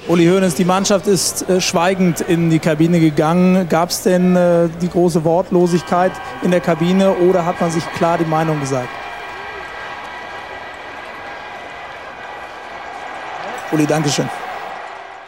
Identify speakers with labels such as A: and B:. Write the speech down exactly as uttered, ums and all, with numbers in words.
A: Uli Hoeneß, die Mannschaft ist äh, schweigend in die Kabine gegangen. Gab es denn äh, die große Wortlosigkeit in der Kabine oder hat man sich klar die Meinung gesagt? Uli, Dankeschön.